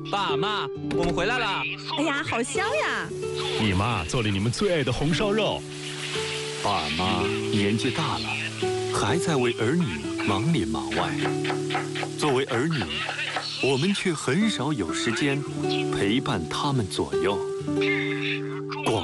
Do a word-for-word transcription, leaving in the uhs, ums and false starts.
爸妈，我们回来了。 哎呀，好香呀！ 你妈做了你们最爱的红烧肉。 爸妈年纪大了，还在为儿女忙里忙外。作为儿女，我们却很少有时间陪伴他们左右。广